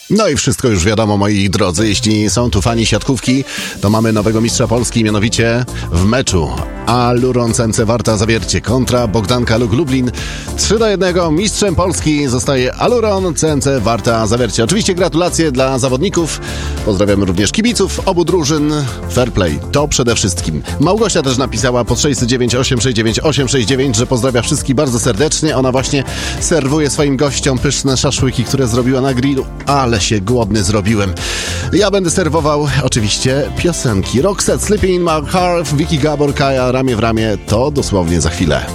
No i wszystko już wiadomo, moi drodzy. Jeśli są tu fani siatkówki, to mamy nowego mistrza Polski, mianowicie w meczu Aluron CMC Warta Zawiercie kontra Bogdanka Luk Lublin. 3-1. Mistrzem Polski zostaje Aluron CMC Warta Zawiercie. Oczywiście gratulacje dla zawodników. Pozdrawiamy również kibiców obu drużyn. Fair play, to przede wszystkim. Małgosia też napisała pod 609 869 869, że pozdrawia wszystkich bardzo serdecznie. Ona właśnie serwuje swoim gościom pyszne szaszłyki, które zrobiła na grillu. Ale się głodny zrobiłem. Ja będę serwował oczywiście piosenki. Roxette, Sleeping in My Car, Vicky Gabor, Kaja, Ramię w ramię. To dosłownie za chwilę.